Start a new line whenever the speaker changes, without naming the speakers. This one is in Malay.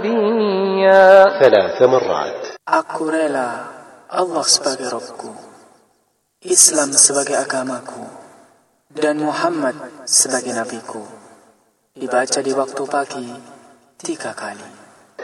3 مرات.
Aku rela Allah sebagai Rabbku, Islam sebagai agamaku, dan Muhammad sebagai nabiku. Dibaca di waktu pagi 3 kali.